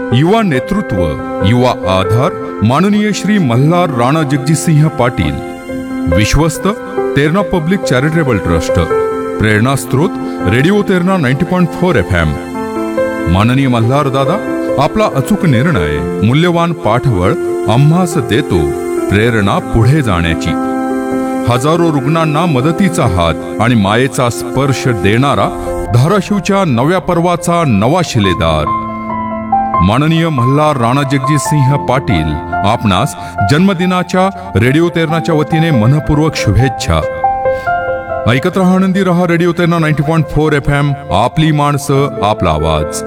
युवा नेतृत्व, युवा आधार माननीय श्री मल्हार राणा जगजितसिंह पाटील, विश्वस्त तेरणा पब्लिक चॅरिटेबल ट्रस्ट, प्रेरणा स्त्रोत रेडिओ तेरणा 90.4 FM। माननीय मल्हार दादा, आपला अचूक निर्णय, मूल्यवान पाठबळ आम्हास देतो प्रेरणा पुढे जाण्याची। हजारो रुग्णांना मदतीचा हात आणि मायेचा स्पर्श देणारा धाराशिवच्या नव्या पर्वाचा नवा शिलेदार माननीय मल्हार राणा जगजितसिंह पाटील, आपणास जन्मदिनाच्या रेडिओ तेरणाच्या वतीने मनपूर्वक शुभेच्छा। ऐकत रहा, आनंदी रहा रेडिओ तेरणा 90.4 FM, आपली माणसं आपला आवाज।